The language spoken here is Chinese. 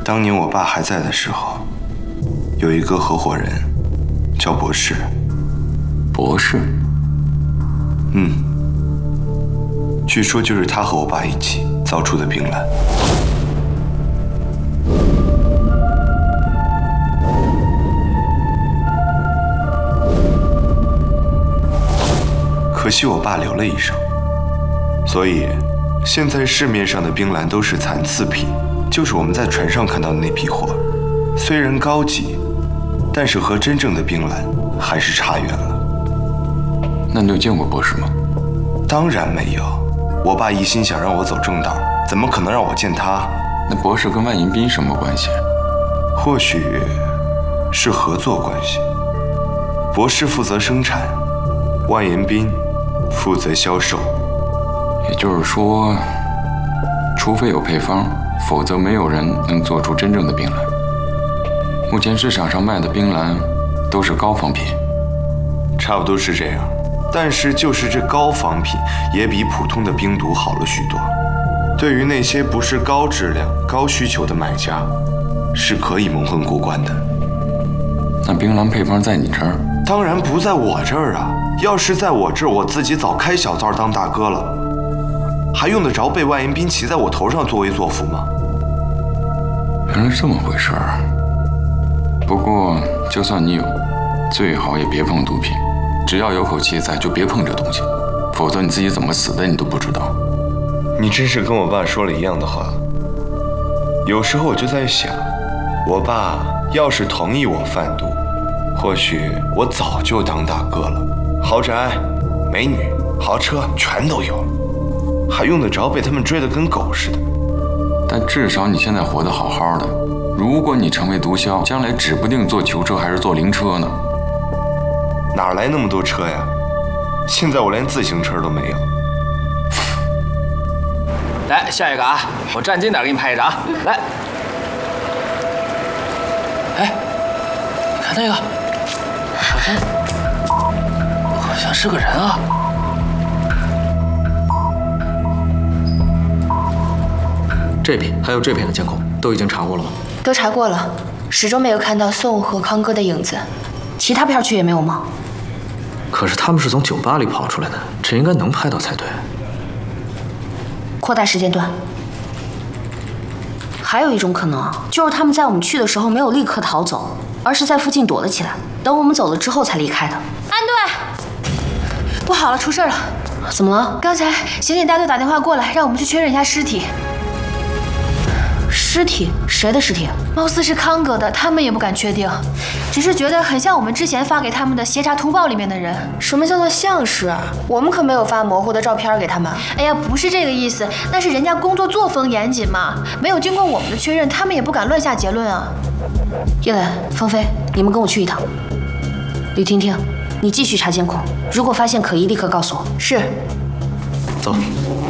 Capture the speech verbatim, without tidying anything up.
当年我爸还在的时候，有一个合伙人叫博士。 博士？ 嗯，据说就是他和我爸一起造出的冰蓝。可惜我爸留了一手，所以现在市面上的冰蓝都是残次品，就是我们在船上看到的那批货，虽然高级，但是和真正的冰蓝还是差远了。 那你有见过博士吗？ 当然没有，我爸一心想让我走正道，怎么可能让我见他？ 那博士跟万迎宾什么关系？ 或许是合作关系。博士负责生产，万迎宾负责销售。 也就是说，除非有配方，否则没有人能做出真正的冰蓝。目前市场上卖的冰蓝都是高仿品， 差不多是这样。但是就是这高仿品也比普通的冰毒好了许多。对于那些不是高质量、高需求的买家，是可以蒙混过关的。 那冰蓝配方在你这儿？ 当然不在我这儿啊！要是在我这儿，我自己早开小灶当大哥了，还用得着被万迎宾骑在我头上作威作福吗？ 原来是这么回事儿。不过，就算你有，最好也别碰毒品。只要有口气在，就别碰这东西，否则你自己怎么死的你都不知道。 你真是跟我爸说了一样的话。有时候我就在想，我爸要是同意我贩毒，或许我早就当大哥了，豪宅、美女、豪车全都有了，还用得着被他们追得跟狗似的？ 但至少你现在活得好好的。如果你成为毒枭，将来指不定坐囚车还是坐灵车呢。 哪来那么多车呀？现在我连自行车都没有。 来，下一个啊，我站近点给你拍一张。来，哎，你看那个，好像好像是个人啊。 这批还有这片的监控都已经查过了吗？ 都查过了，始终没有看到宋和康哥的影子。其他片区也没有吗？ 可是他们是从酒吧里跑出来的，这应该能拍到才对。 扩大时间段。还有一种可能，就是他们在我们去的时候没有立刻逃走，而是在附近躲了起来，等我们走了之后才离开的。安队，不好了，出事了！怎么了？刚才刑警大队打电话过来，让我们去确认一下尸体。尸体？谁的尸体？貌似是康哥的，他们也不敢确定，只是觉得很像我们之前发给他们的协查通报里面的人。什么叫做像是？我们可没有发模糊的照片给他们。哎呀，不是这个意思，那是人家工作作风严谨嘛，没有经过我们的确认，他们也不敢乱下结论啊。叶磊、芳菲，你们跟我去一趟。李婷婷，你继续查监控，如果发现可疑，立刻告诉我。是。 走。